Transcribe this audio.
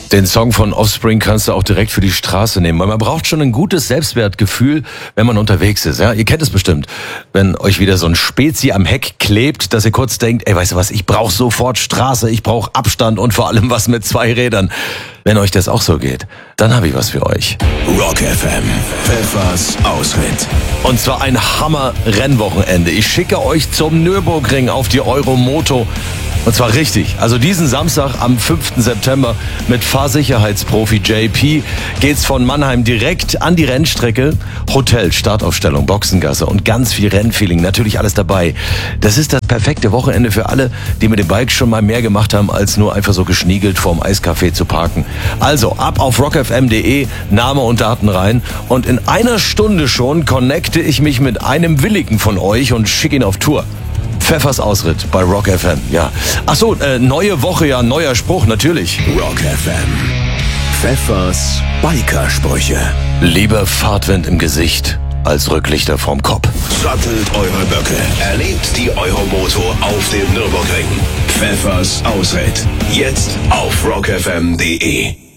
Den Song von Offspring kannst du auch direkt für die Straße nehmen, weil man braucht schon ein gutes Selbstwertgefühl, wenn man unterwegs ist. Ja, ihr kennt es bestimmt, wenn euch wieder so ein Spezi am Heck klebt, dass ihr kurz denkt, ey, weißt du was, ich brauche sofort Straße, ich brauche Abstand und vor allem was mit 2 Rädern. Wenn euch das auch so geht, dann habe ich was für euch. Rock FM, Pfeffers Ausritt. Und zwar ein Hammer-Rennwochenende. Ich schicke euch zum Nürburgring auf die Euromoto. Und zwar richtig. Also diesen Samstag am 5. September mit Fahrsicherheitsprofi JP geht's von Mannheim direkt an die Rennstrecke. Hotel, Startaufstellung, Boxengasse und ganz viel Rennfeeling. Natürlich alles dabei. Das ist das perfekte Wochenende für alle, die mit dem Bike schon mal mehr gemacht haben, als nur einfach so geschniegelt vorm Eiscafé zu parken. Also ab auf rockfm.de, Name und Daten rein. Und in einer Stunde schon connecte ich mich mit einem Willigen von euch und schicke ihn auf Tour. Pfeffers Ausritt bei Rock FM, ja. Ach so, neue Woche, ja, neuer Spruch, natürlich. Rock FM, Pfeffers Biker-Sprüche. Lieber Fahrtwind im Gesicht als Rücklichter vorm Kopf. Sattelt eure Böcke, erlebt die Euromoto auf dem Nürburgring. Pfeffers Ausritt, jetzt auf rockfm.de.